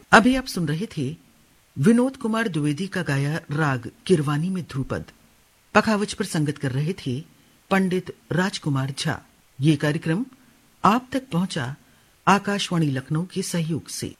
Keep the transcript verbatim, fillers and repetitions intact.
अभी आप सुन रहे थे विनोद कुमार द्विवेदी का गाया राग किरवानी में ध्रुपद। पखावज पर संगत कर रहे थे पंडित राजकुमार झा। ये कार्यक्रम आप तक पहुंचा आकाशवाणी लखनऊ के सहयोग से।